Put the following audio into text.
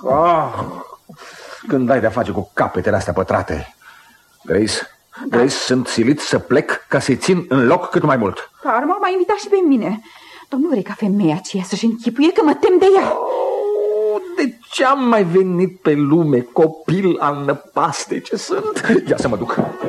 Când ai de-a face cu capetele astea pătrate. Grace, sunt silit să plec ca să-i țin în loc cât mai mult. Dar m-a invitat și pe mine. Dar nu vrei ca femeia aceea să-și închipuie că mă tem de ea. De ce am mai venit pe lume, copil al năpastei ce sunt? Ia să mă duc.